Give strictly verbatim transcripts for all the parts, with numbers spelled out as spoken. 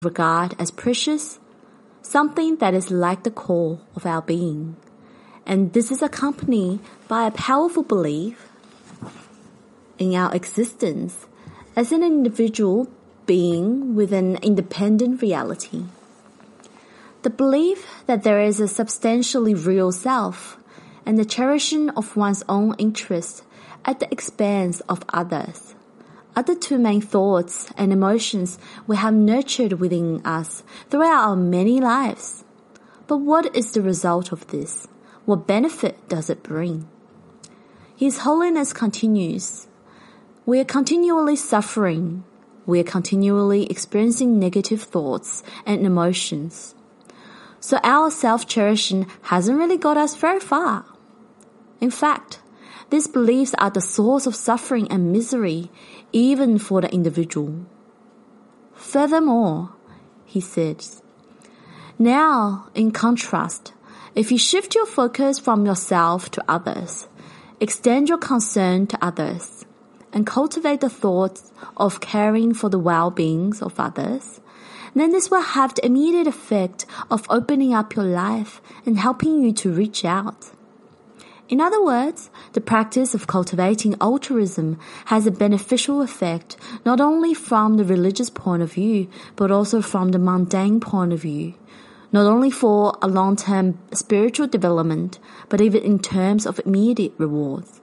regard as precious, something that is like the core of our being. And this is accompanied by a powerful belief in our existence as an individual being with an independent reality. The belief that there is a substantially real self and the cherishing of one's own interests at the expense of others are the two main thoughts and emotions we have nurtured within us throughout our many lives. But what is the result of this? What benefit does it bring? His Holiness continues, we are continually suffering. We are continually experiencing negative thoughts and emotions. So our self-cherishing hasn't really got us very far. In fact, these beliefs are the source of suffering and misery, even for the individual. Furthermore, he says, now, in contrast, if you shift your focus from yourself to others, extend your concern to others, and cultivate the thoughts of caring for the well-being of others, then this will have the immediate effect of opening up your life and helping you to reach out. In other words, the practice of cultivating altruism has a beneficial effect not only from the religious point of view, but also from the mundane point of view, not only for a long-term spiritual development, but even in terms of immediate rewards.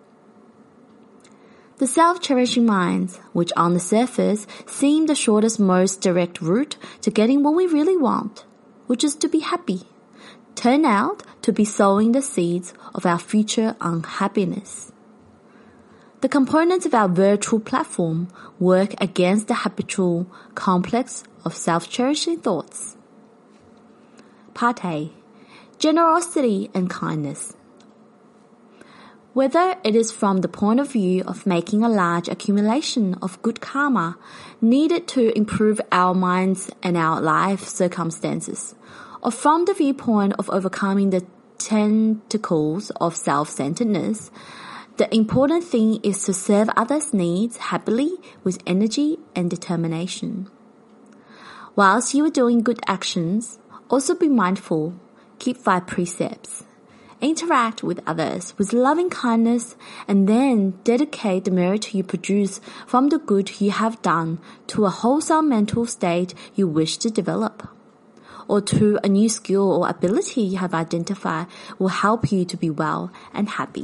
The self-cherishing minds, which on the surface seem the shortest, most direct route to getting what we really want, which is to be happy, turn out to be sowing the seeds of our future unhappiness. The components of our virtual platform work against the habitual complex of self-cherishing thoughts. Part A. Generosity and kindness. Whether it is from the point of view of making a large accumulation of good karma needed to improve our minds and our life circumstances, or from the viewpoint of overcoming the tentacles of self-centeredness, the important thing is to serve others' needs happily with energy and determination. Whilst you are doing good actions, also be mindful, keep five precepts. Interact with others with loving kindness and then dedicate the merit you produce from the good you have done to a wholesome mental state you wish to develop, or to a new skill or ability you have identified will help you to be well and happy.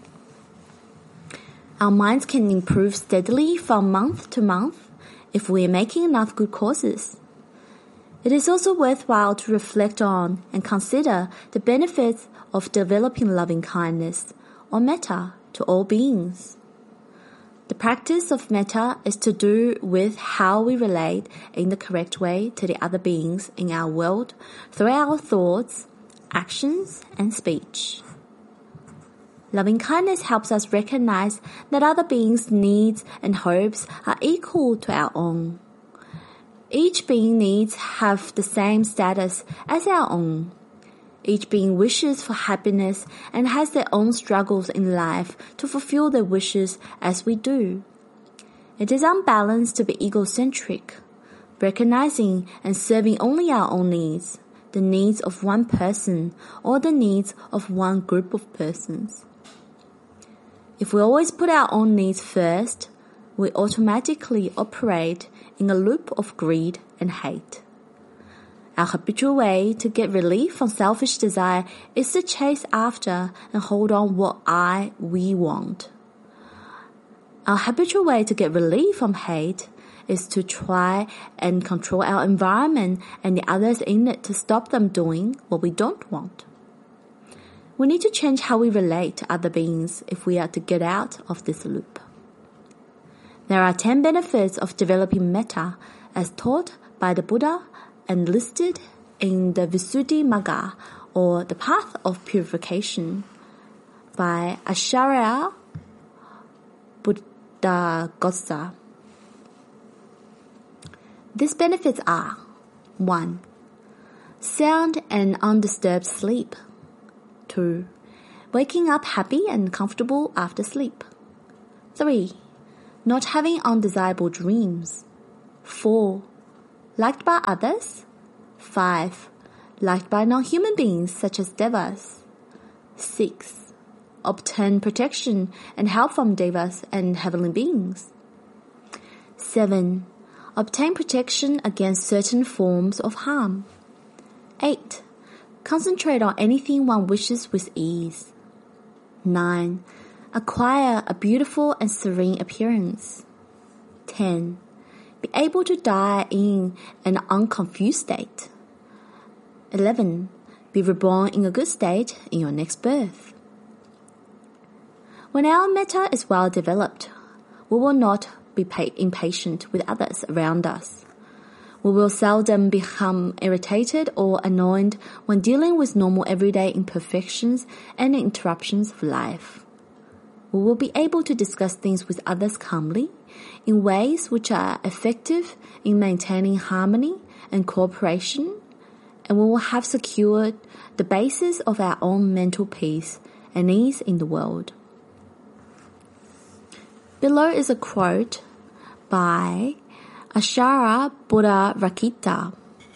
Our minds can improve steadily from month to month if we are making enough good causes. It is also worthwhile to reflect on and consider the benefits of developing loving kindness or metta to all beings. The practice of metta is to do with how we relate in the correct way to the other beings in our world through our thoughts, actions, and speech. Loving kindness helps us recognize that other beings' needs and hopes are equal to our own. Each being's needs have the same status as our own. Each being wishes for happiness and has their own struggles in life to fulfill their wishes as we do. It is unbalanced to be egocentric, recognizing and serving only our own needs, the needs of one person or the needs of one group of persons. If we always put our own needs first, we automatically operate in a loop of greed and hate. Our habitual way to get relief from selfish desire is to chase after and hold on what I, we want. Our habitual way to get relief from hate is to try and control our environment and the others in it to stop them doing what we don't want. We need to change how we relate to other beings if we are to get out of this loop. There are ten benefits of developing metta as taught by the Buddha and listed in the Visuddhimagga, or the Path of Purification, by Acharya Buddhaghosa. These benefits are: one. Sound and undisturbed sleep. two. Waking up happy and comfortable after sleep. three. Not having undesirable dreams. four. Liked by others. five. Liked by non-human beings such as devas. six. Obtain protection and help from devas and heavenly beings. seven. Obtain protection against certain forms of harm. eight. Concentrate on anything one wishes with ease. nine. Acquire a beautiful and serene appearance. ten. Be able to die in an unconfused state. eleven. Be reborn in a good state in your next birth. When our metta is well developed, we will not be impatient with others around us. We will seldom become irritated or annoyed when dealing with normal everyday imperfections and interruptions of life. We will be able to discuss things with others calmly, in ways which are effective in maintaining harmony and cooperation, and we will have secured the basis of our own mental peace and ease in the world. Below is a quote by Ashara Buddharakkhita.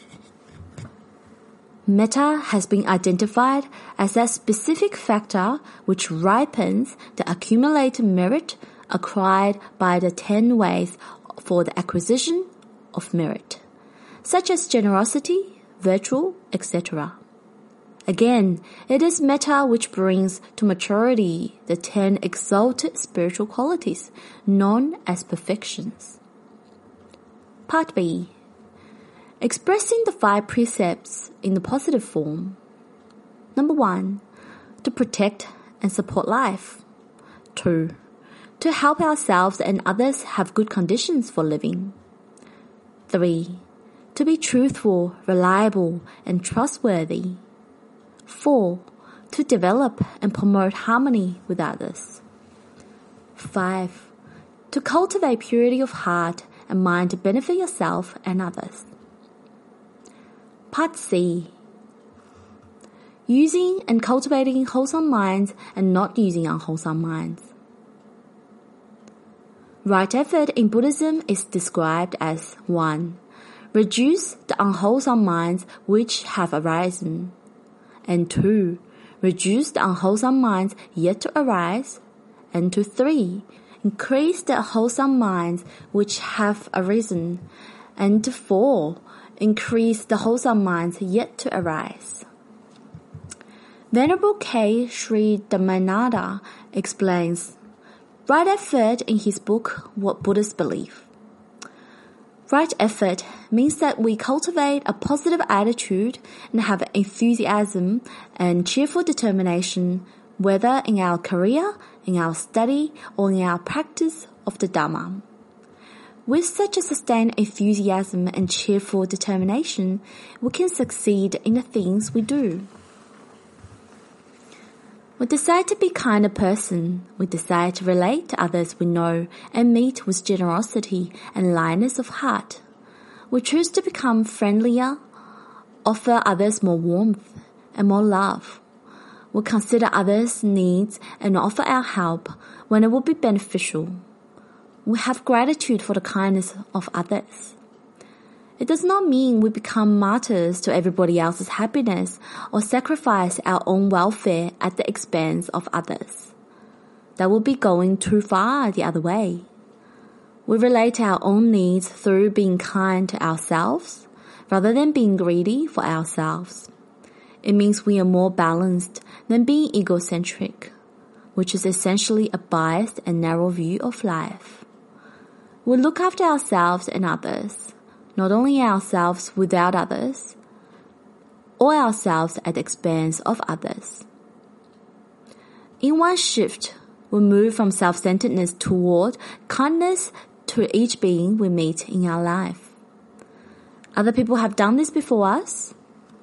Metta has been identified as that specific factor which ripens the accumulated merit acquired by the ten ways for the acquisition of merit, such as generosity, virtue, et cetera. Again, it is metta which brings to maturity the ten exalted spiritual qualities known as perfections. Part B. Expressing the five precepts in the positive form. Number one, to protect and support life. Two, to help ourselves and others have good conditions for living. Three, to be truthful, reliable, and trustworthy. Four, to develop and promote harmony with others. Five, to cultivate purity of heart and mind to benefit yourself and others. Part C. Using and cultivating wholesome minds and not using unwholesome minds. Right effort in Buddhism is described as one. Reduce the unwholesome minds which have arisen. And two. Reduce the unwholesome minds yet to arise. And to three. Increase the wholesome minds which have arisen. And to four. Increase the wholesome minds yet to arise. Venerable K. Sri Dhammananda explains right effort in his book, What Buddhists Believe. Right effort means that we cultivate a positive attitude and have enthusiasm and cheerful determination, whether in our career, in our study, or in our practice of the Dhamma. With such a sustained enthusiasm and cheerful determination, we can succeed in the things we do. We decide to be a kinder person. We decide to relate to others we know and meet with generosity and lightness of heart. We choose to become friendlier, offer others more warmth and more love. We consider others' needs and offer our help when it will be beneficial. We have gratitude for the kindness of others. It does not mean we become martyrs to everybody else's happiness or sacrifice our own welfare at the expense of others. That would be going too far the other way. We relate our own needs through being kind to ourselves rather than being greedy for ourselves. It means we are more balanced than being egocentric, which is essentially a biased and narrow view of life. We look after ourselves and others, not only ourselves without others, or ourselves at the expense of others. In one shift, we move from self-centeredness toward kindness to each being we meet in our life. Other people have done this before us.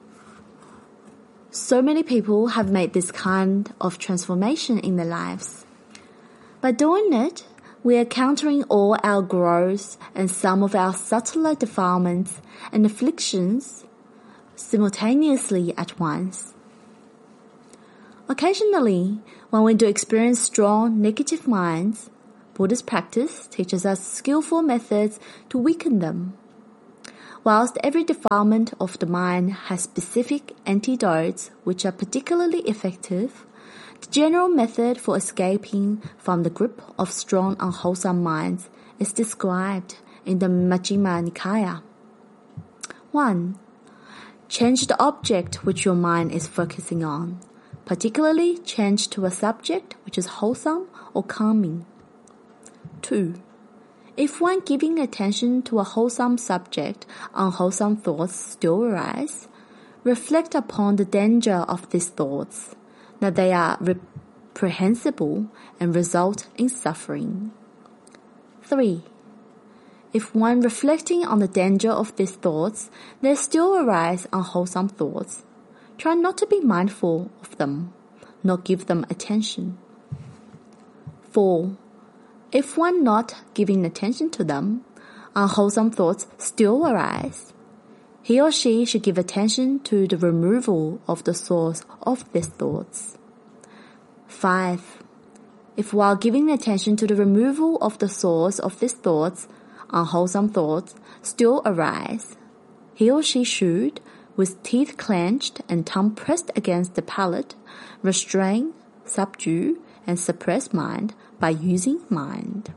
So many people have made this kind of transformation in their lives. By doing it, we are countering all our growths and some of our subtler defilements and afflictions simultaneously at once. Occasionally, when we do experience strong negative minds, Buddhist practice teaches us skillful methods to weaken them. Whilst every defilement of the mind has specific antidotes which are particularly effective, the general method for escaping from the grip of strong unwholesome minds is described in the Majjhima Nikaya. one. Change the object which your mind is focusing on, particularly change to a subject which is wholesome or calming. two. If when giving attention to a wholesome subject, unwholesome thoughts still arise, reflect upon the danger of these thoughts, that they are reprehensible and result in suffering. three. If when reflecting on the danger of these thoughts, there still arise unwholesome thoughts, try not to be mindful of them, nor give them attention. four. If one not giving attention to them, unwholesome thoughts still arise, he or she should give attention to the removal of the source of these thoughts. five. If while giving attention to the removal of the source of these thoughts, unwholesome thoughts still arise, he or she should, with teeth clenched and tongue pressed against the palate, restrain, subdue, and suppress mind by using mind.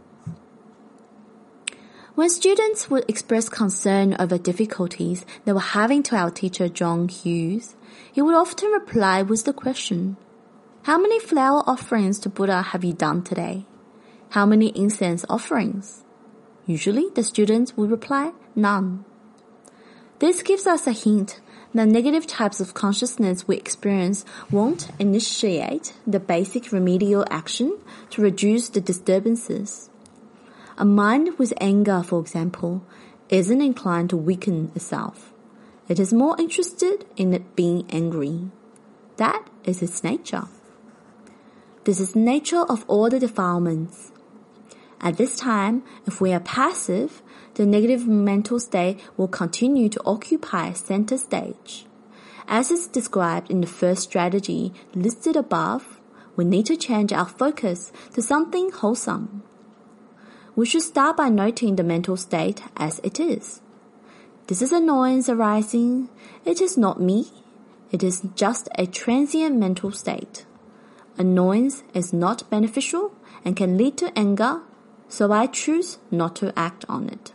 When students would express concern over difficulties they were having to our teacher John Hughes, he would often reply with the question, "How many flower offerings to Buddha have you done today? How many incense offerings?" Usually the students would reply, "None." This gives us a hint that negative types of consciousness we experience won't initiate the basic remedial action to reduce the disturbances. A mind with anger, for example, isn't inclined to weaken itself. It is more interested in it being angry. That is its nature. This is the nature of all the defilements. At this time, if we are passive, the negative mental state will continue to occupy center stage. As is described in the first strategy listed above, we need to change our focus to something wholesome. We should start by noting the mental state as it is. This is annoyance arising. It is not me. It is just a transient mental state. Annoyance is not beneficial and can lead to anger, so I choose not to act on it.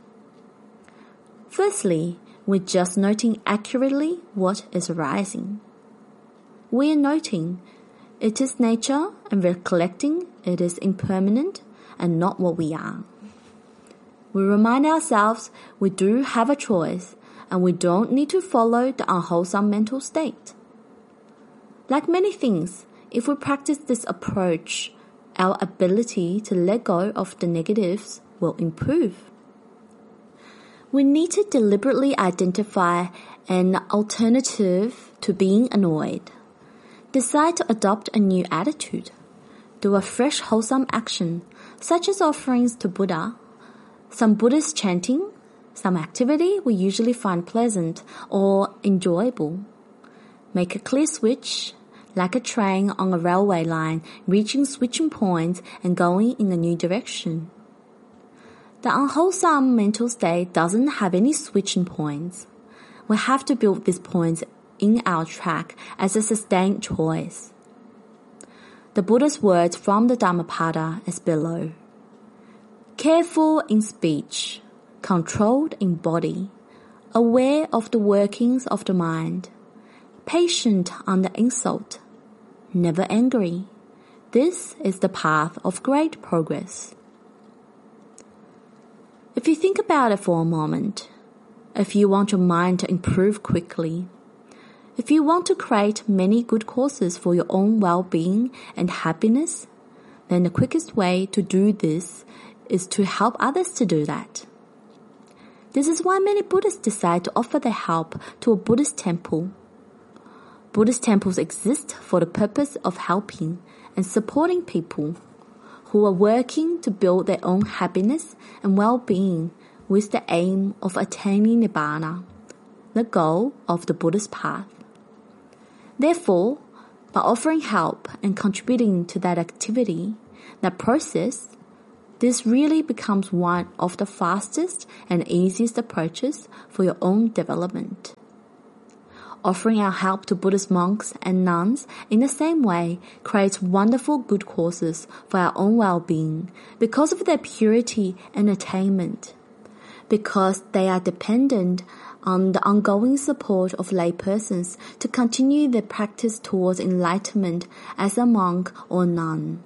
Firstly, we're just noting accurately what is arising. We are noting its nature and recollecting it is impermanent and not what we are. We remind ourselves we do have a choice and we don't need to follow the unwholesome mental state. Like many things, if we practice this approach, our ability to let go of the negatives will improve. We need to deliberately identify an alternative to being annoyed. Decide to adopt a new attitude. Do a fresh wholesome action, such as offerings to Buddha, some Buddhist chanting, some activity we usually find pleasant or enjoyable. Make a clear switch, like a train on a railway line reaching switching points and going in a new direction. The unwholesome mental state doesn't have any switching points. We have to build these points in our track as a sustained choice. The Buddha's words from the Dhammapada is below. Careful in speech, controlled in body, aware of the workings of the mind, patient under insult, never angry. This is the path of great progress. If you think about it for a moment, if you want your mind to improve quickly, if you want to create many good causes for your own well-being and happiness, then the quickest way to do this is to help others to do that. This is why many Buddhists decide to offer their help to a Buddhist temple. Buddhist temples exist for the purpose of helping and supporting people who are working to build their own happiness and well-being with the aim of attaining Nibbana, the goal of the Buddhist path. Therefore, by offering help and contributing to that activity, that process, this really becomes one of the fastest and easiest approaches for your own development. Offering our help to Buddhist monks and nuns in the same way creates wonderful good causes for our own well-being because of their purity and attainment, because they are dependent on the ongoing support of laypersons to continue their practice towards enlightenment as a monk or nun.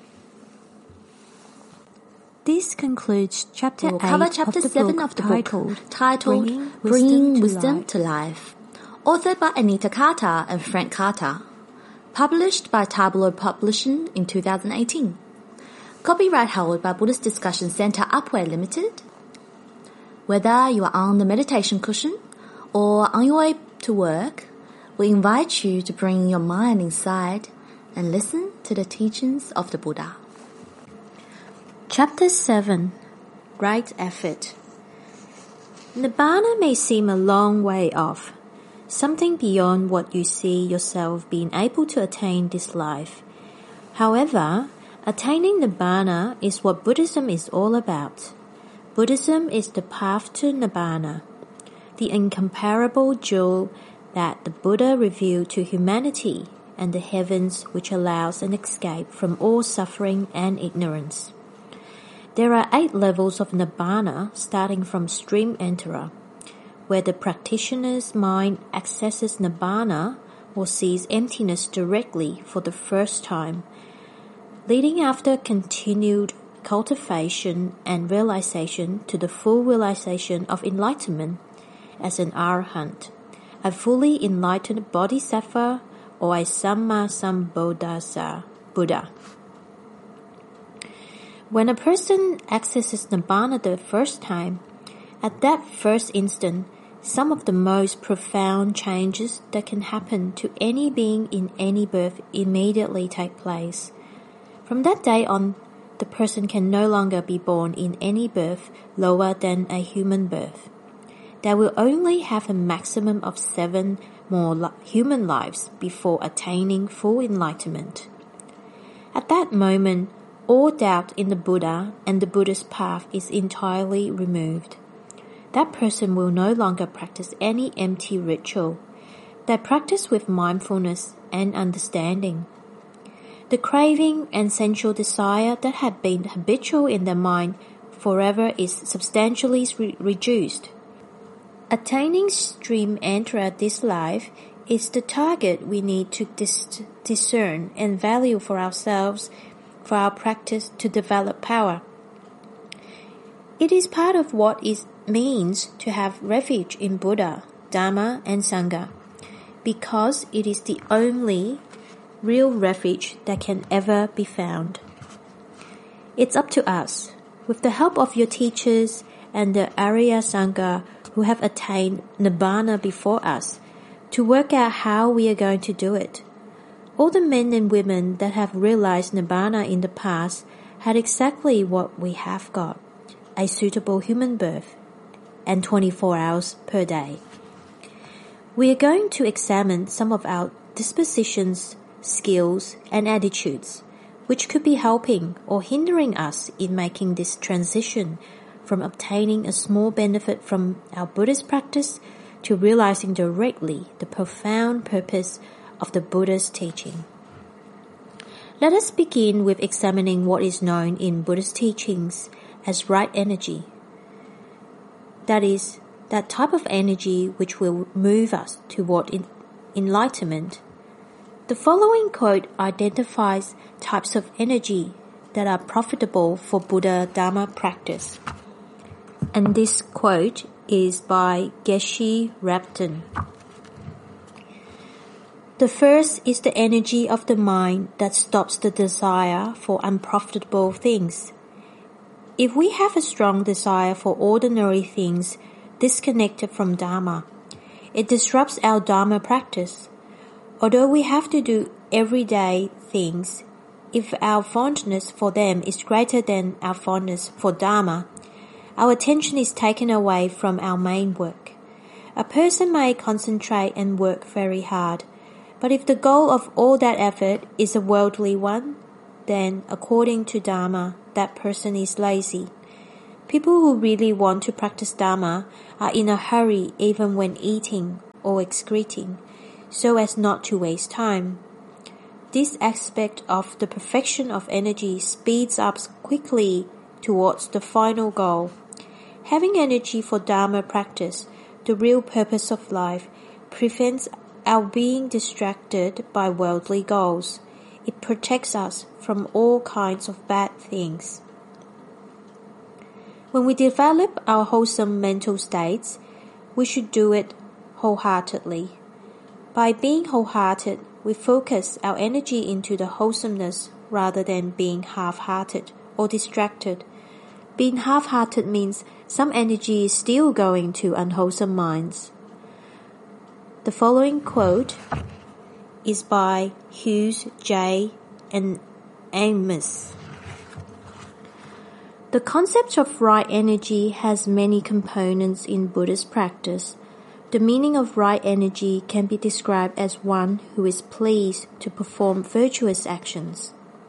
This concludes chapter we'll eight cover chapter of the seven book of the titled, book titled Bringing, Bringing Wisdom, Wisdom, Wisdom to, to Life, authored by Anita Carter and Frank Carter, published by Tabloid Publishing in two thousand eighteen. Copyright held by Buddhist Discussion Center Upway Limited. Whether you are on the meditation cushion or on your way to work, we invite you to bring your mind inside and listen to the teachings of the Buddha. Chapter seven. Right Effort. Nibbana may seem a long way off, something beyond what you see yourself being able to attain this life. However, attaining Nibbana is what Buddhism is all about. Buddhism is the path to Nibbana, the incomparable jewel that the Buddha revealed to humanity and the heavens, which allows an escape from all suffering and ignorance. There are eight levels of Nibbana starting from Stream Enterer, where the practitioner's mind accesses Nibbana or sees emptiness directly for the first time, leading after continued cultivation and realization to the full realization of enlightenment as an arahant, a fully enlightened bodhisattva or a Samma Sambuddhasa Buddha. When a person accesses Nibbana the first time, at that first instant, some of the most profound changes that can happen to any being in any birth immediately take place. From that day on, the person can no longer be born in any birth lower than a human birth. They will only have a maximum of seven more li- human lives before attaining full enlightenment. At that moment, all doubt in the Buddha and the Buddhist path is entirely removed. That person will no longer practice any empty ritual. They practice with mindfulness and understanding. The craving and sensual desire that had been habitual in their mind forever is substantially re- reduced. Attaining Stream Enterer this life is the target we need to dis- discern and value for ourselves, for our practice to develop power. It is part of what it means to have refuge in Buddha, Dharma, and Sangha, because it is the only real refuge that can ever be found. It's up to us, with the help of your teachers and the Arya Sangha who have attained Nibbana before us, to work out how we are going to do it. All the men and women that have realized Nibbana in the past had exactly what we have got, a suitable human birth, and twenty-four hours per day. We are going to examine some of our dispositions, skills, and attitudes, which could be helping or hindering us in making this transition from obtaining a small benefit from our Buddhist practice to realizing directly the profound purpose of the Buddha's teaching. Let us begin with examining what is known in Buddhist teachings as right energy. That is, that type of energy which will move us toward en- enlightenment. The following quote identifies types of energy that are profitable for Buddha Dharma practice. And this quote is by Geshe Rabten. The first is the energy of the mind that stops the desire for unprofitable things. If we have a strong desire for ordinary things disconnected from Dharma, it disrupts our Dharma practice. Although we have to do everyday things, if our fondness for them is greater than our fondness for Dharma, our attention is taken away from our main work. A person may concentrate and work very hard, but if the goal of all that effort is a worldly one, then, according to Dharma, that person is lazy. People who really want to practice Dharma are in a hurry even when eating or excreting, so as not to waste time. This aspect of the perfection of energy speeds up quickly towards the final goal. Having energy for Dharma practice, the real purpose of life, prevents our being distracted by worldly goals. It protects us from all kinds of bad things. When we develop our wholesome mental states, we should do it wholeheartedly. By being wholehearted, we focus our energy into the wholesomeness rather than being half-hearted or distracted. Being half-hearted means some energy is still going to unwholesome minds. The following quote is by Hughes J. and Amos. The concept of right energy has many components in Buddhist practice. The meaning of right energy can be described as one who is pleased to perform virtuous actions.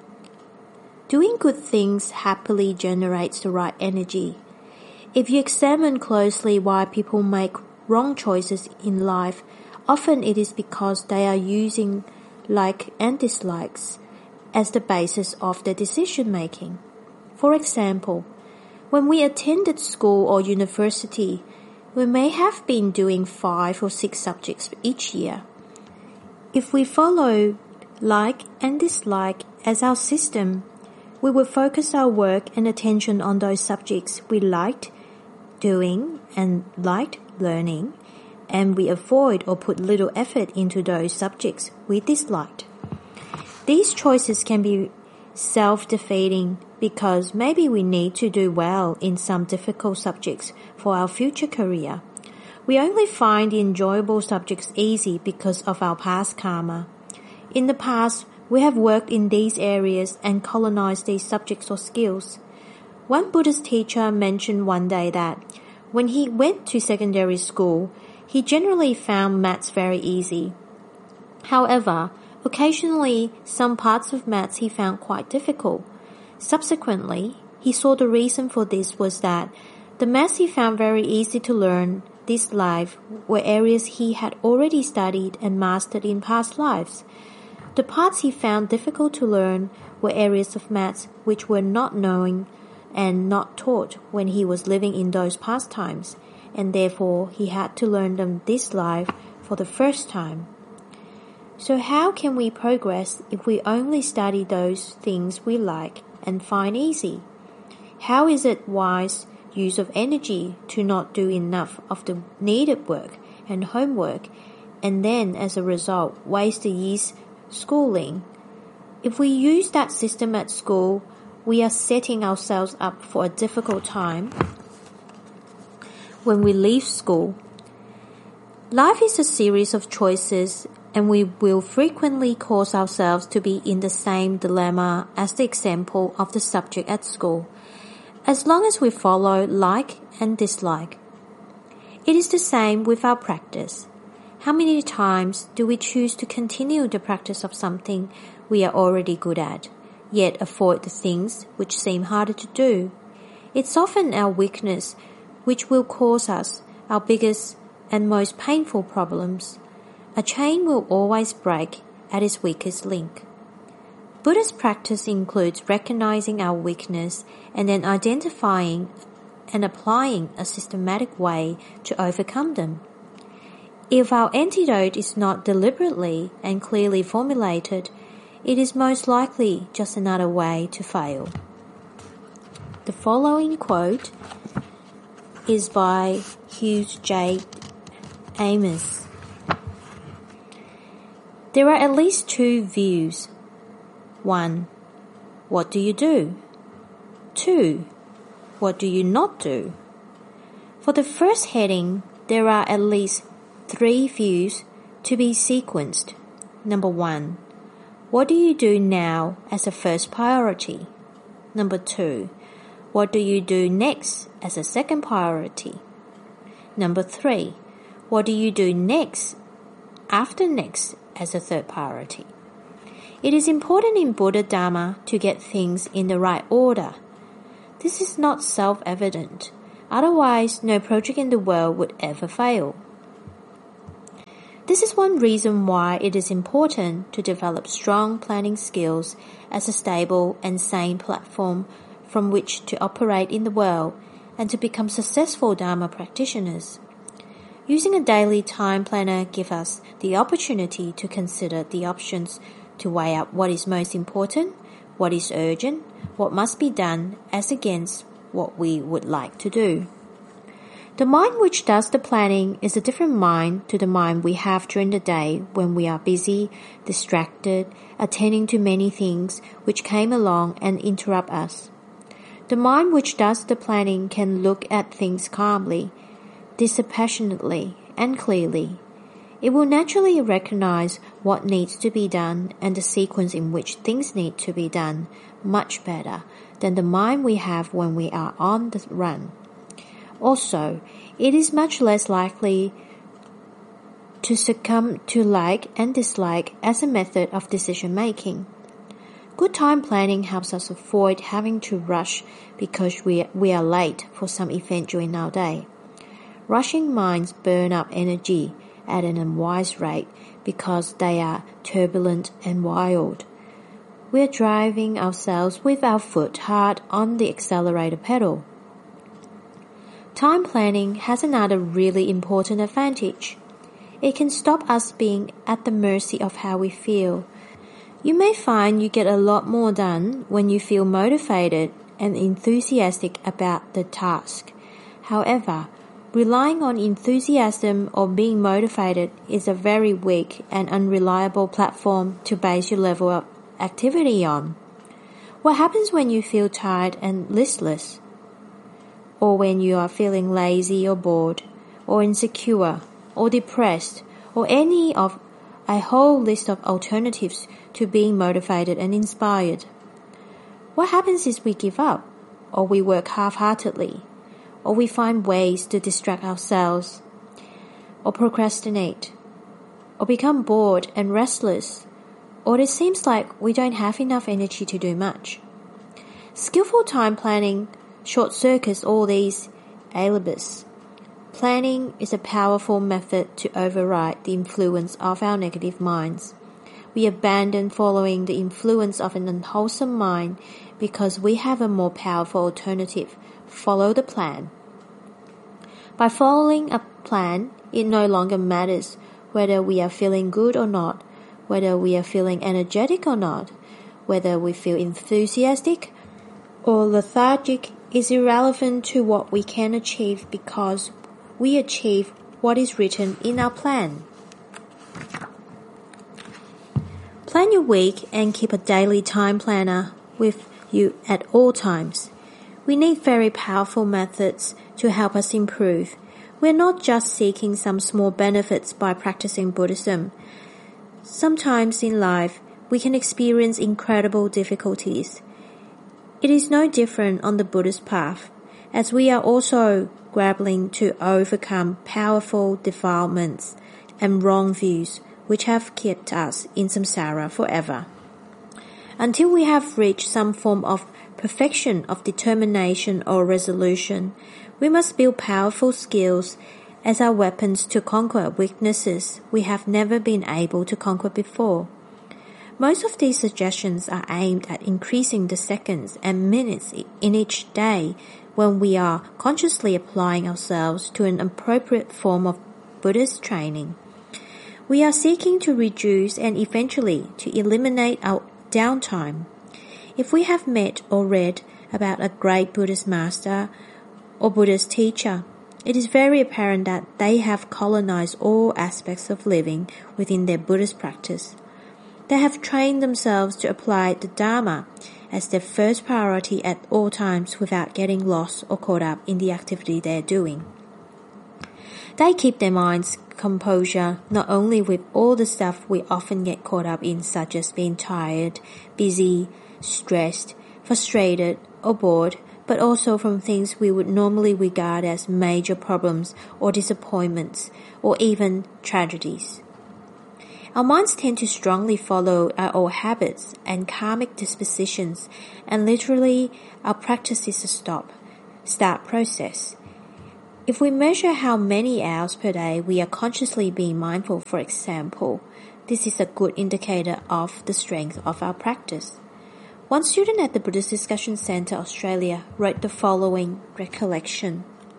Doing good things happily generates the right energy. If you examine closely why people make wrong choices in life, often it is because they are using like and dislikes as the basis of their decision-making. For example, when we attended school or university, we may have been doing five or six subjects each year. If we follow like and dislike as our system, we will focus our work and attention on those subjects we liked doing and liked learning, and we avoid or put little effort into those subjects we disliked. These choices can be self-defeating because maybe we need to do well in some difficult subjects for our future career. We only find the enjoyable subjects easy because of our past karma. In the past, we have worked in these areas and colonized these subjects or skills. One Buddhist teacher mentioned one day that when he went to secondary school, he generally found maths very easy. However, occasionally some parts of maths he found quite difficult. Subsequently, he saw the reason for this was that the maths he found very easy to learn this life were areas he had already studied and mastered in past lives. The parts he found difficult to learn were areas of maths which were not known and not taught when he was living in those past times, and therefore he had to learn them this life for the first time. So how can we progress if we only study those things we like and find easy? How is it wise use of energy to not do enough of the needed work and homework, and then as a result waste a year's schooling? If we use that system at school, we are setting ourselves up for a difficult time when we leave school. Life is a series of choices, and we will frequently cause ourselves to be in the same dilemma as the example of the subject at school, as long as we follow like and dislike. It is the same with our practice. How many times do we choose to continue the practice of something we are already good at, yet avoid the things which seem harder to do? It's often our weakness which will cause us our biggest and most painful problems. A chain will always break at its weakest link. Buddhist practice includes recognizing our weakness and then identifying and applying a systematic way to overcome them. If our antidote is not deliberately and clearly formulated, it is most likely just another way to fail. The following quote is by Hughes J. Amos. There are at least two views. One, what do you do? Two, what do you not do? For the first heading, there are at least three views to be sequenced. Number one, what do you do now as a first priority? Number two, what do you do next as a second priority? Number three, what do you do next after next as a third priority? It is important in Buddha Dharma to get things in the right order. This is not self-evident. Otherwise, no project in the world would ever fail. This is one reason why it is important to develop strong planning skills as a stable and sane platform from which to operate in the world and to become successful Dharma practitioners. Using a daily time planner gives us the opportunity to consider the options to weigh up what is most important, what is urgent, what must be done as against what we would like to do. The mind which does the planning is a different mind to the mind we have during the day when we are busy, distracted, attending to many things which came along and interrupt us. The mind which does the planning can look at things calmly, dispassionately, and clearly. It will naturally recognize what needs to be done and the sequence in which things need to be done much better than the mind we have when we are on the run. Also, it is much less likely to succumb to like and dislike as a method of decision-making. Good time planning helps us avoid having to rush because we, we are late for some event during our day. Rushing minds burn up energy at an unwise rate because they are turbulent and wild. We are driving ourselves with our foot hard on the accelerator pedal. Time planning has another really important advantage. It can stop us being at the mercy of how we feel. You may find you get a lot more done when you feel motivated and enthusiastic about the task. However, relying on enthusiasm or being motivated is a very weak and unreliable platform to base your level of activity on. What happens when you feel tired and listless? Or when you are feeling lazy or bored, or insecure, or depressed, or any of a whole list of alternatives to being motivated and inspired? What happens is we give up, or we work half-heartedly, or we find ways to distract ourselves, or procrastinate, or become bored and restless, or it seems like we don't have enough energy to do much. Skillful time planning short-circuits all these alibis. Planning is a powerful method to override the influence of our negative minds. We abandon following the influence of an unwholesome mind because we have a more powerful alternative: follow the plan. By following a plan, it no longer matters whether we are feeling good or not, whether we are feeling energetic or not, whether we feel enthusiastic or lethargic is irrelevant to what we can achieve because we achieve what is written in our plan. Plan your week and keep a daily time planner with you at all times. We need very powerful methods to help us improve. We're not just seeking some small benefits by practicing Buddhism. Sometimes in life, we can experience incredible difficulties. It is no different on the Buddhist path, as we are also grappling to overcome powerful defilements and wrong views which have kept us in samsara forever. Until we have reached some form of perfection of determination or resolution, we must build powerful skills as our weapons to conquer weaknesses we have never been able to conquer before. Most of these suggestions are aimed at increasing the seconds and minutes in each day when we are consciously applying ourselves to an appropriate form of Buddhist training. We are seeking to reduce and eventually to eliminate our downtime. If we have met or read about a great Buddhist master or Buddhist teacher, it is very apparent that they have colonized all aspects of living within their Buddhist practice. They have trained themselves to apply the Dharma as their first priority at all times without getting lost or caught up in the activity they are doing. They keep their minds composure not only with all the stuff we often get caught up in, such as being tired, busy, stressed, frustrated, or bored, but also from things we would normally regard as major problems or disappointments or even tragedies. Our minds tend to strongly follow our old habits and karmic dispositions, and literally our practice is a stop, start process. If we measure how many hours per day we are consciously being mindful, for example, this is a good indicator of the strength of our practice. One student at the Buddhist Discussion Centre Australia wrote the following recollection.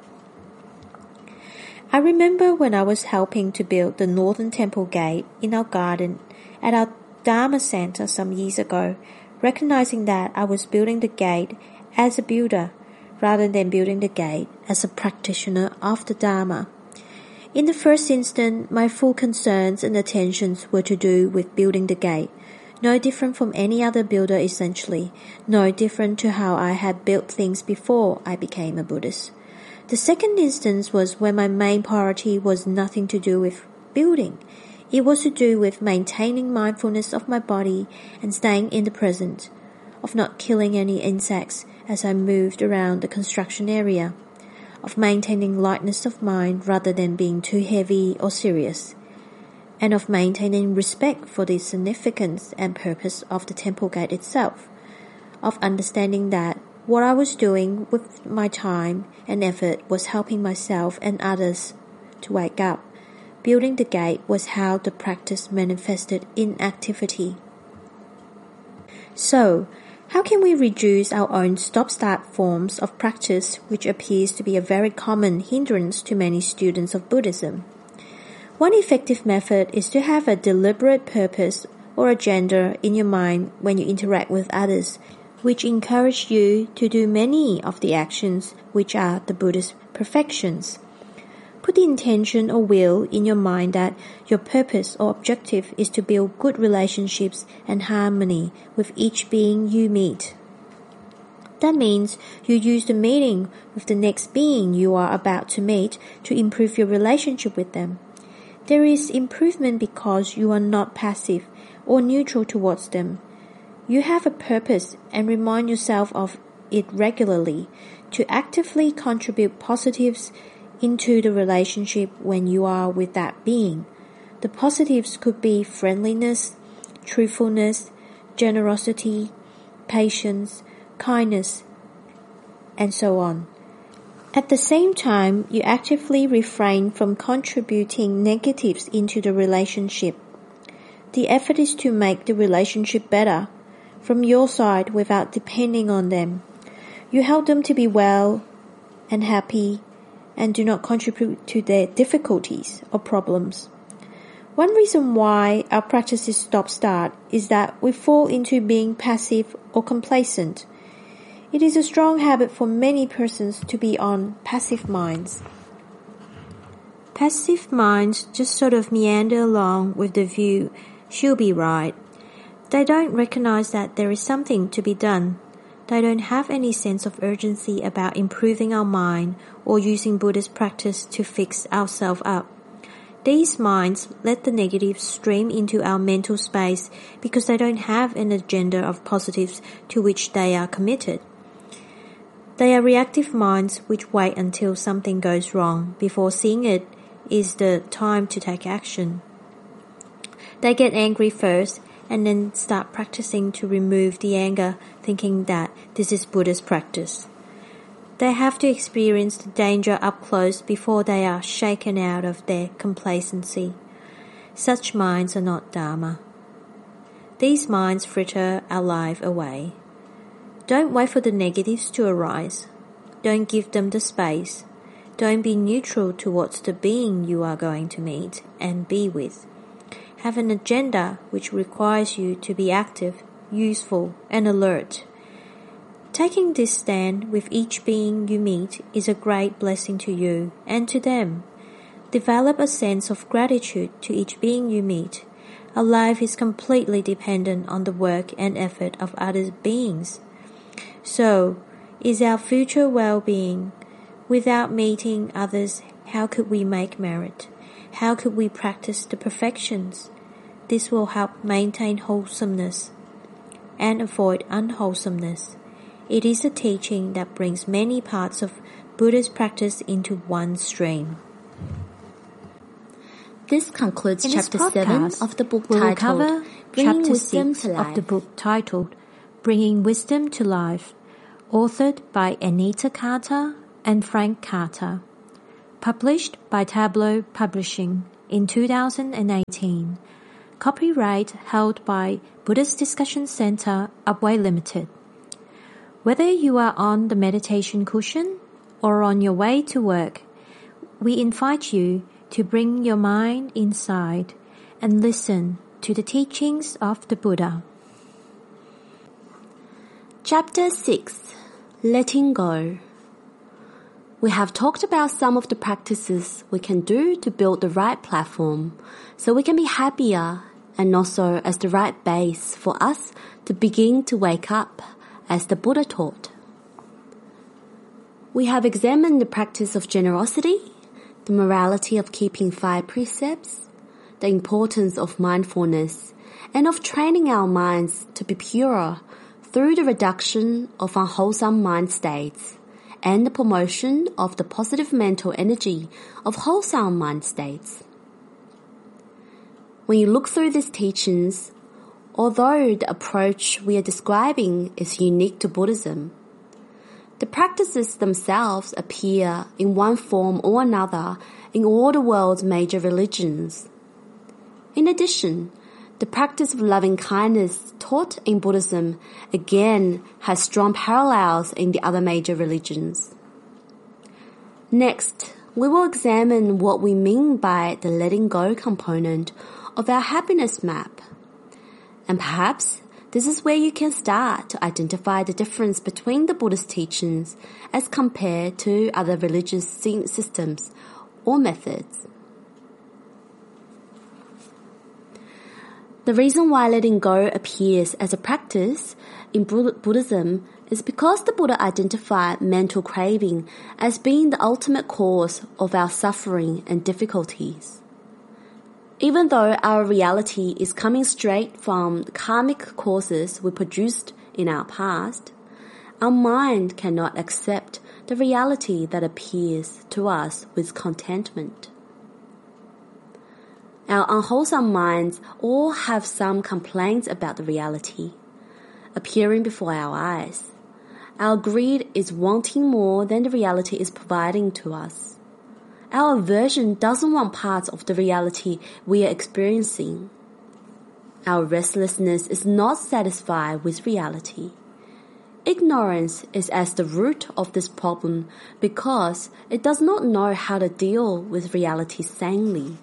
I remember when I was helping to build the Northern Temple Gate in our garden at our Dharma Centre some years ago, recognizing that I was building the gate as a builder rather than building the gate as a practitioner of the Dharma. In the first instance, my full concerns and attentions were to do with building the gate, no different from any other builder essentially, no different to how I had built things before I became a Buddhist. The second instance was when my main priority was nothing to do with building. It was to do with maintaining mindfulness of my body and staying in the present, of not killing any insects as I moved around the construction area, of maintaining lightness of mind rather than being too heavy or serious, and of maintaining respect for the significance and purpose of the temple gate itself, of understanding that what I was doing with my time and effort was helping myself and others to wake up. Building the gate was how the practice manifested in activity. So, how can we reduce our own stop-start forms of practice, which appears to be a very common hindrance to many students of Buddhism? One effective method is to have a deliberate purpose or agenda in your mind when you interact with others, which encourage you to do many of the actions which are the Buddhist perfections. Put the intention or will in your mind that your purpose or objective is to build good relationships and harmony with each being you meet. That means you use the meeting with the next being you are about to meet to improve your relationship with them. There is improvement because you are not passive or neutral towards them. You have a purpose and remind yourself of it regularly to actively contribute positives into the relationship when you are with that being. The positives could be friendliness, truthfulness, generosity, patience, kindness, and so on. At the same time, you actively refrain from contributing negatives into the relationship. The effort is to make the relationship better from your side without depending on them. You help them to be well and happy and do not contribute to their difficulties or problems. One reason why our practices stop-start is that we fall into being passive or complacent. It is a strong habit for many persons to be on passive minds. Passive minds just sort of meander along with the view, she'll be right. They don't recognize that there is something to be done. They don't have any sense of urgency about improving our mind or using Buddhist practice to fix ourselves up. These minds let the negatives stream into our mental space because they don't have an agenda of positives to which they are committed. They are reactive minds which wait until something goes wrong before seeing it is the time to take action. They get angry first and then start practicing to remove the anger, thinking that this is Buddhist practice. They have to experience the danger up close before they are shaken out of their complacency. Such minds are not Dharma. These minds fritter our life away. Don't wait for the negatives to arise. Don't give them the space. Don't be neutral towards the being you are going to meet and be with. Have an agenda which requires you to be active, useful, and alert. Taking this stand with each being you meet is a great blessing to you and to them. Develop a sense of gratitude to each being you meet. Our life is completely dependent on the work and effort of other beings. So, is our future well-being? Without meeting others, how could we make merit? How could we practice the perfections? This will help maintain wholesomeness and avoid unwholesomeness. It is a teaching that brings many parts of Buddhist practice into one stream. This concludes In chapter this seven podcast, of the book we will titled cover Bringing chapter Wisdom six to Life. of the book titled Bringing Wisdom to Life, authored by Anita Carter and Frank Carter, published by Tableau Publishing in two thousand eighteen. Copyright held by Buddhist Discussion Center, Upway Limited. Whether you are on the meditation cushion or on your way to work, we invite you to bring your mind inside and listen to the teachings of the Buddha. Chapter six. Letting Go. We have talked about some of the practices we can do to build the right platform so we can be happier and also as the right base for us to begin to wake up as the Buddha taught. We have examined the practice of generosity, the morality of keeping five precepts, the importance of mindfulness, and of training our minds to be purer through the reduction of unwholesome mind states and the promotion of the positive mental energy of wholesome mind states. When you look through these teachings, although the approach we are describing is unique to Buddhism, the practices themselves appear in one form or another in all the world's major religions. In addition, the practice of loving kindness taught in Buddhism again has strong parallels in the other major religions. Next, we will examine what we mean by the letting go component of our happiness map. And perhaps this is where you can start to identify the difference between the Buddhist teachings as compared to other religious systems or methods. The reason why letting go appears as a practice in Buddhism is because the Buddha identified mental craving as being the ultimate cause of our suffering and difficulties. Even though our reality is coming straight from the karmic causes we produced in our past, our mind cannot accept the reality that appears to us with contentment. Our unwholesome minds all have some complaints about the reality appearing before our eyes. Our greed is wanting more than the reality is providing to us. Our aversion doesn't want parts of the reality we are experiencing. Our restlessness is not satisfied with reality. Ignorance is as the root of this problem because it does not know how to deal with reality sanely.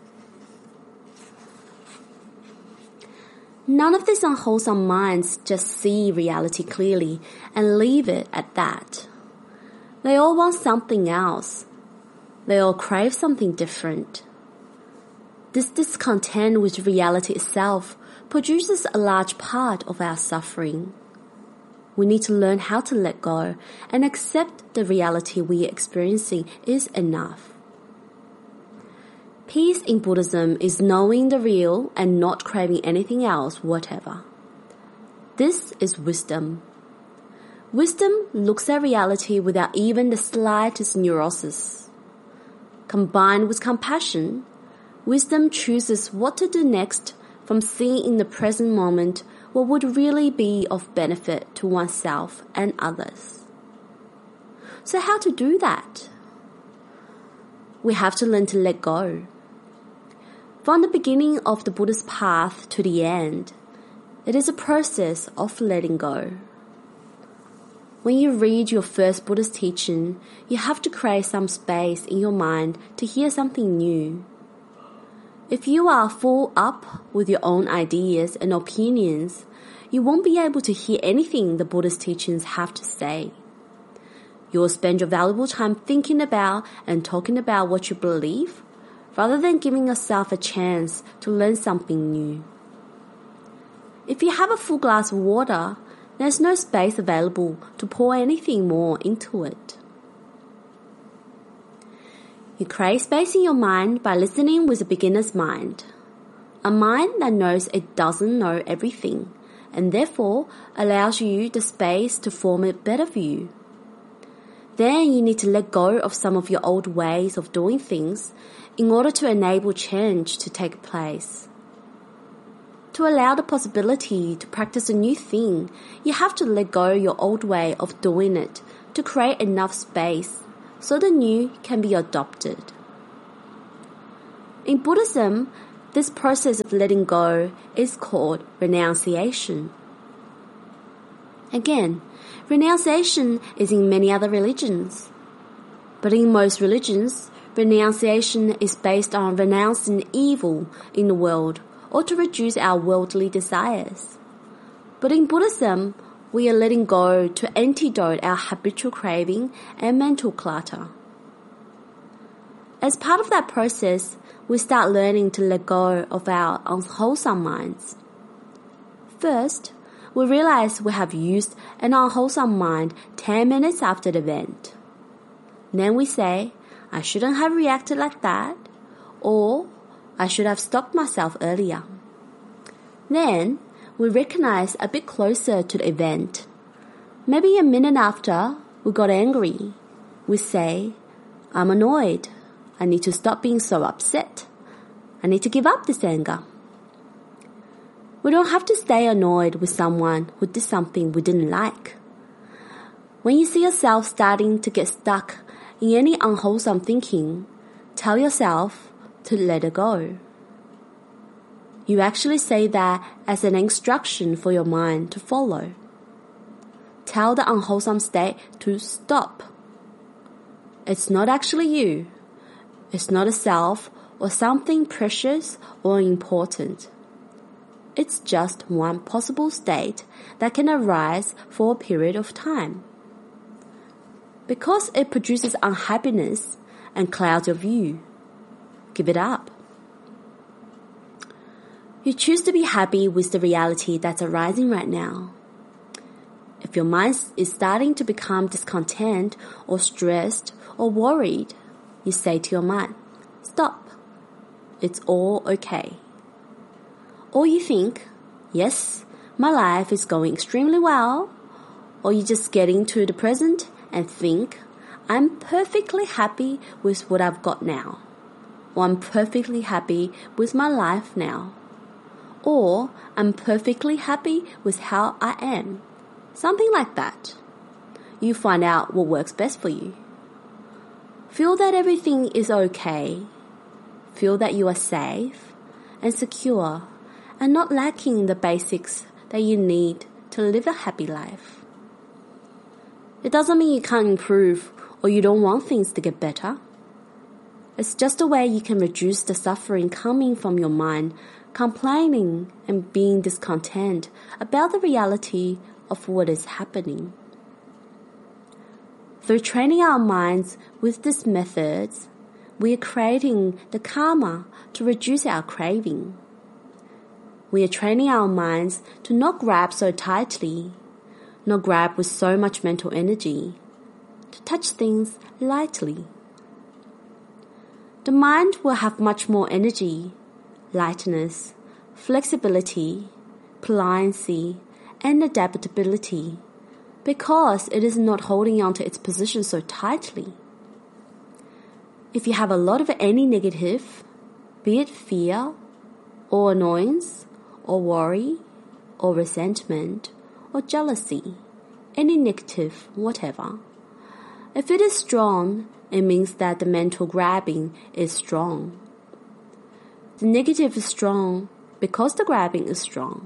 None of these unwholesome minds just see reality clearly and leave it at that. They all want something else. They all crave something different. This discontent with reality itself produces a large part of our suffering. We need to learn how to let go and accept the reality we are experiencing is enough. Peace in Buddhism is knowing the real and not craving anything else whatever. This is wisdom. Wisdom looks at reality without even the slightest neurosis. Combined with compassion, wisdom chooses what to do next from seeing in the present moment what would really be of benefit to oneself and others. So how to do that? We have to learn to let go. From the beginning of the Buddhist path to the end, it is a process of letting go. When you read your first Buddhist teaching, you have to create some space in your mind to hear something new. If you are full up with your own ideas and opinions, you won't be able to hear anything the Buddhist teachings have to say. You will spend your valuable time thinking about and talking about what you believe, rather than giving yourself a chance to learn something new. If you have a full glass of water, there's no space available to pour anything more into it. You create space in your mind by listening with a beginner's mind, a mind that knows it doesn't know everything and therefore allows you the space to form a better view. Then you need to let go of some of your old ways of doing things in order to enable change to take place. To allow the possibility to practice a new thing, you have to let go your old way of doing it to create enough space so the new can be adopted. In Buddhism, this process of letting go is called renunciation. Again, renunciation is in many other religions. But in most religions, renunciation is based on renouncing evil in the world or to reduce our worldly desires. But in Buddhism, we are letting go to antidote our habitual craving and mental clutter. As part of that process, we start learning to let go of our unwholesome minds. First, we realize we have used an unwholesome mind ten minutes after the event. Then we say, I shouldn't have reacted like that, or I should have stopped myself earlier. Then we recognize a bit closer to the event. Maybe a minute after we got angry, we say, I'm annoyed. I need to stop being so upset. I need to give up this anger. We don't have to stay annoyed with someone who did something we didn't like. When you see yourself starting to get stuck in any unwholesome thinking, tell yourself to let it go. You actually say that as an instruction for your mind to follow. Tell the unwholesome state to stop. It's not actually you. It's not a self or something precious or important. It's just one possible state that can arise for a period of time. Because it produces unhappiness and clouds your view, give it up. You choose to be happy with the reality that's arising right now. If your mind is starting to become discontent or stressed or worried, you say to your mind, stop. It's all okay. Or you think, yes, my life is going extremely well. Or you just get into the present and think, I'm perfectly happy with what I've got now. Or I'm perfectly happy with my life now. Or I'm perfectly happy with how I am. Something like that. You find out what works best for you. Feel that everything is okay. Feel that you are safe and secure and not lacking the basics that you need to live a happy life. It doesn't mean you can't improve or you don't want things to get better. It's just a way you can reduce the suffering coming from your mind complaining and being discontent about the reality of what is happening. Through training our minds with these methods, we are creating the karma to reduce our craving. We are training our minds to not grab so tightly, not grab with so much mental energy, to touch things lightly. The mind will have much more energy, lightness, flexibility, pliancy, and adaptability because it is not holding on to its position so tightly. If you have a lot of any negative, be it fear or annoyance or worry or resentment or jealousy, any negative, whatever, if it is strong, it means that the mental grabbing is strong. The negative is strong because the grabbing is strong.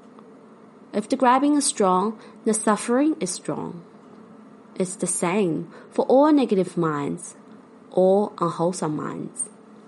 If the grabbing is strong, the suffering is strong. It's the same for all negative minds, all unwholesome minds.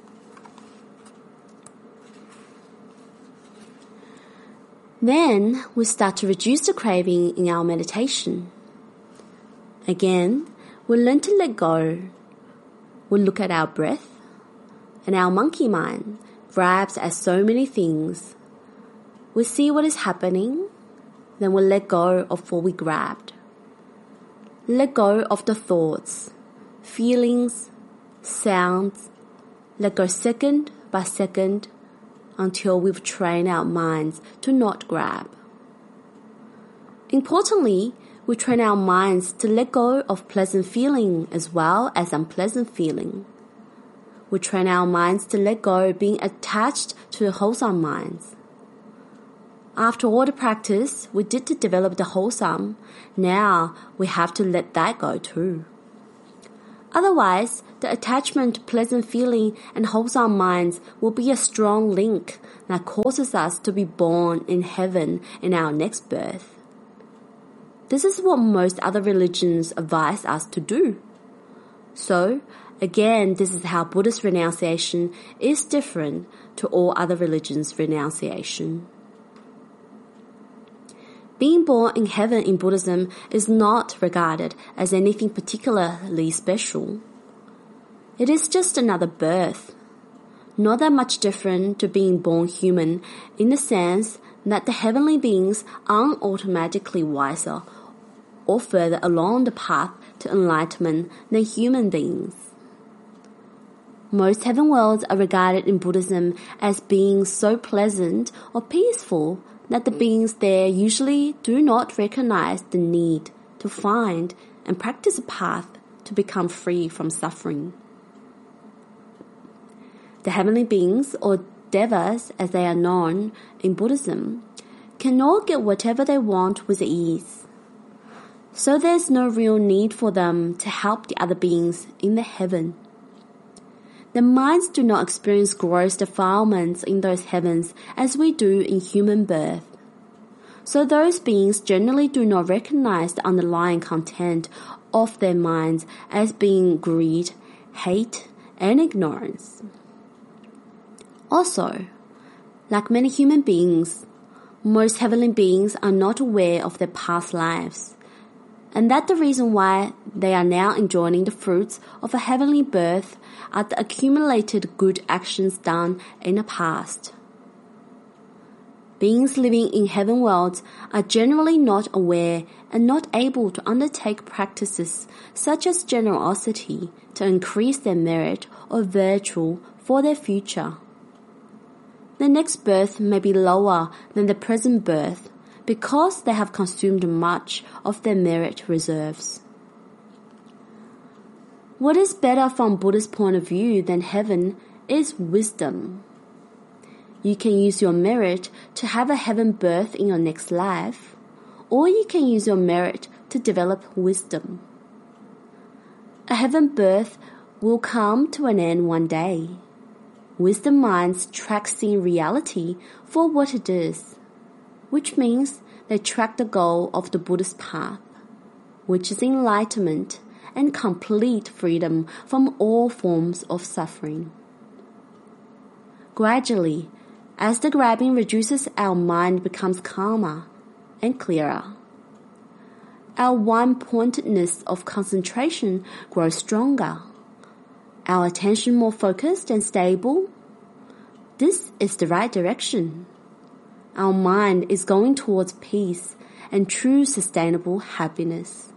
Then we start to reduce the craving in our meditation. Again, we learn to let go. We look at our breath, and our monkey mind grabs at so many things. We see what is happening, then we let go of what we grabbed. Let go of the thoughts, feelings, sounds. Let go second by second until we've trained our minds to not grab. Importantly, we train our minds to let go of pleasant feeling as well as unpleasant feeling. we train our minds to let go of being attached to the wholesome minds. After all the practice we did to develop the wholesome, now we have to let that go too. Otherwise, the attachment to pleasant feeling and wholesome minds will be a strong link that causes us to be born in heaven in our next birth. This is what most other religions advise us to do. So, again, this is how Buddhist renunciation is different to all other religions' renunciation. Being born in heaven in Buddhism is not regarded as anything particularly special. It is just another birth, not that much different to being born human in the sense that the heavenly beings aren't automatically wiser or further along the path to enlightenment than human beings. Most heaven worlds are regarded in Buddhism as being so pleasant or peaceful that the beings there usually do not recognize the need to find and practice a path to become free from suffering. The heavenly beings, or devas as they are known in Buddhism, can all get whatever they want with ease. So there's no real need for them to help the other beings in the heaven. Their minds do not experience gross defilements in those heavens as we do in human birth. So those beings generally do not recognize the underlying content of their minds as being greed, hate, and ignorance. Also, like many human beings, most heavenly beings are not aware of their past lives, and that's the reason why they are now enjoying the fruits of a heavenly birth at the accumulated good actions done in the past. Beings living in heaven worlds are generally not aware and not able to undertake practices such as generosity to increase their merit or virtue for their future. The next birth may be lower than the present birth because they have consumed much of their merit reserves. What is better from Buddha's point of view than heaven is wisdom. You can use your merit to have a heaven birth in your next life, or you can use your merit to develop wisdom. A heaven birth will come to an end one day. Wisdom minds track seeing reality for what it is, which means they track the goal of the Buddhist path, which is enlightenment and complete freedom from all forms of suffering. Gradually, as the grabbing reduces, our mind becomes calmer and clearer. Our one-pointedness of concentration grows stronger. Our attention more focused and stable. This is the right direction. Our mind is going towards peace and true sustainable happiness.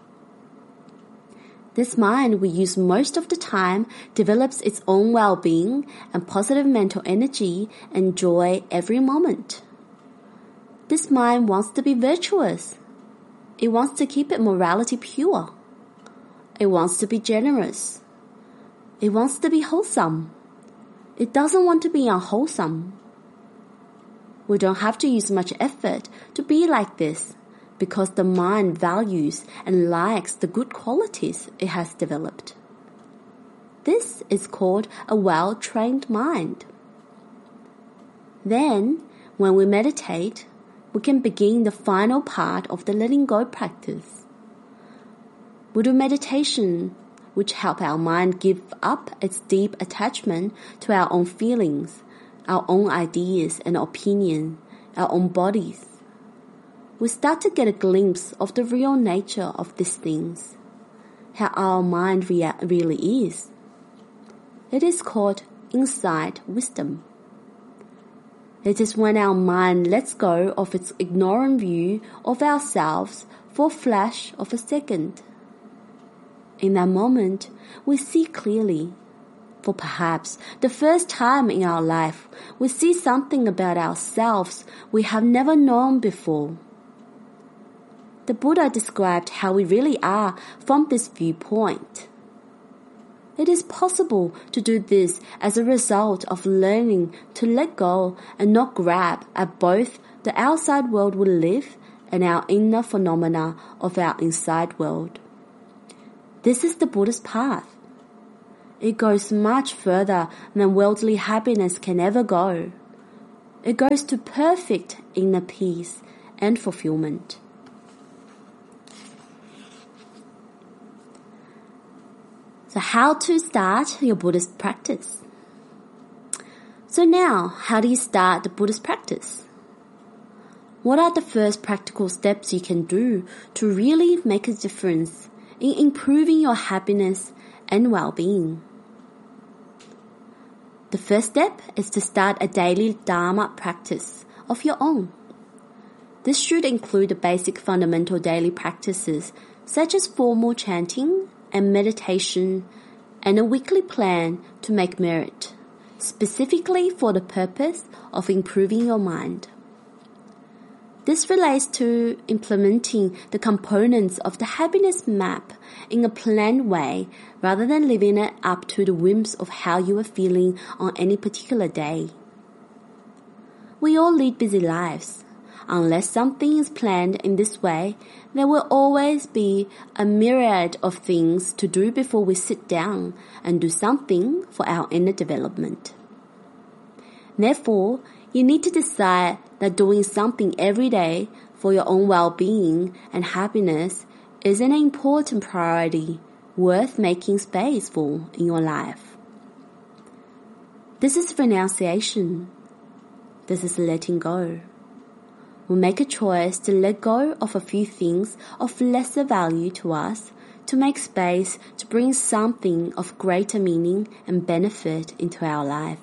This mind we use most of the time develops its own well-being and positive mental energy and joy every moment. This mind wants to be virtuous. It wants to keep its morality pure. It wants to be generous. It wants to be wholesome. It doesn't want to be unwholesome. We don't have to use much effort to be like this, because the mind values and likes the good qualities it has developed. This is called a well-trained mind. Then, when we meditate, we can begin the final part of the letting go practice. We do meditation, which help our mind give up its deep attachment to our own feelings, our own ideas and opinions, our own bodies. We start to get a glimpse of the real nature of these things, how our mind rea- really is. It is called insight wisdom. It is when our mind lets go of its ignorant view of ourselves for a flash of a second. In that moment, we see clearly. For perhaps the first time in our life, we see something about ourselves we have never known before. The Buddha described how we really are from this viewpoint. It is possible to do this as a result of learning to let go and not grab at both the outside world we live and our inner phenomena of our inside world. This is the Buddhist path. It goes much further than worldly happiness can ever go. It goes to perfect inner peace and fulfillment. So how to start your Buddhist practice? So now, how do you start the Buddhist practice? What are the first practical steps you can do to really make a difference in improving your happiness and well-being? The first step is to start a daily Dharma practice of your own. This should include the basic fundamental daily practices such as formal chanting and meditation and a weekly plan to make merit, specifically for the purpose of improving your mind. This relates to implementing the components of the happiness map in a planned way rather than leaving it up to the whims of how you are feeling on any particular day. We all lead busy lives. Unless something is planned in this way, there will always be a myriad of things to do before we sit down and do something for our inner development. Therefore, you need to decide that doing something every day for your own well-being and happiness is an important priority worth making space for in your life. This is renunciation. This is letting go. We make a choice to let go of a few things of lesser value to us to make space to bring something of greater meaning and benefit into our life.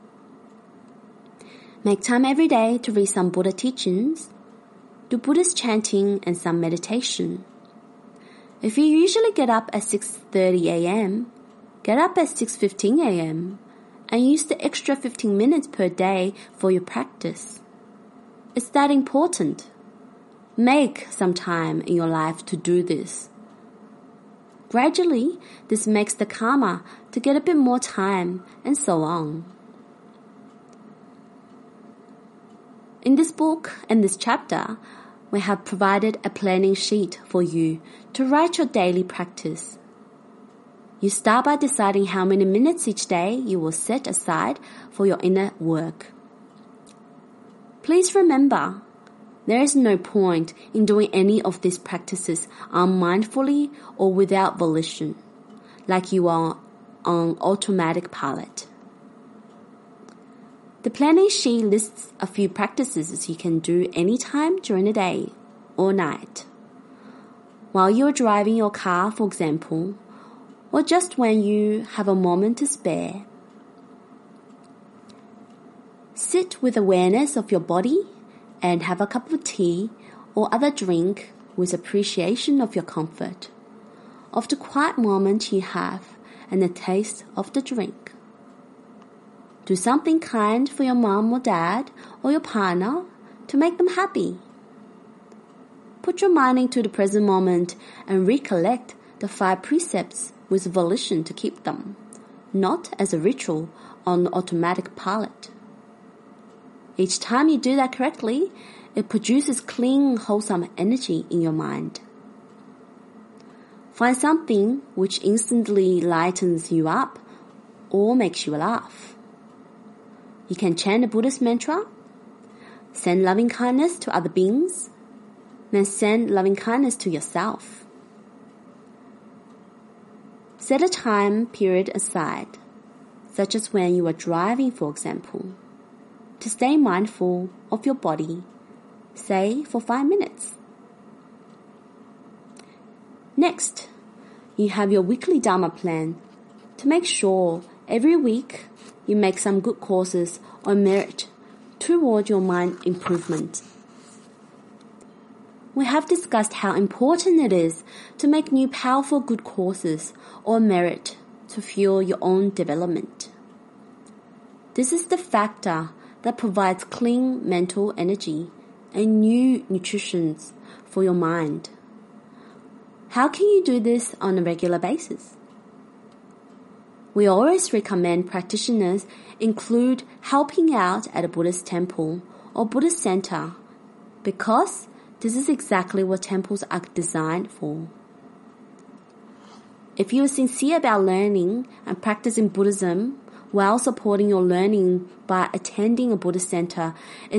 Make time every day to read some Buddha teachings, do Buddhist chanting and some meditation. If you usually get up at six thirty a.m., get up at six fifteen a.m. and use the extra fifteen minutes per day for your practice. It's that important. Make some time in your life to do this. Gradually, this makes the karma to get a bit more time and so on. In this book and this chapter, we have provided a planning sheet for you to write your daily practice. You start by deciding how many minutes each day you will set aside for your inner work. Please remember, there is no point in doing any of these practices unmindfully or without volition, like you are on automatic pilot. The planning sheet lists a few practices you can do anytime during the day or night. While you are driving your car, for example, or just when you have a moment to spare. Sit with awareness of your body and have a cup of tea or other drink with appreciation of your comfort, of the quiet moment you have and the taste of the drink. Do something kind for your mom or dad or your partner to make them happy. Put your mind into the present moment and recollect the five precepts with volition to keep them, not as a ritual on automatic pilot. Each time you do that correctly, it produces clean, wholesome energy in your mind. Find something which instantly lightens you up or makes you laugh. You can chant a Buddhist mantra, send loving kindness to other beings, then send loving kindness to yourself. Set a time period aside, such as when you are driving, for example, to stay mindful of your body, say for five minutes. Next, you have your weekly Dharma plan to make sure every week you make some good courses or merit toward your mind improvement. We have discussed how important it is to make new powerful good courses or merit to fuel your own development. This is the factor that provides clean mental energy and new nutrition for your mind. How can you do this on a regular basis? We always recommend practitioners include helping out at a Buddhist temple or Buddhist center because this is exactly what temples are designed for. If you are sincere about learning and practicing Buddhism while supporting your learning by attending a Buddhist center,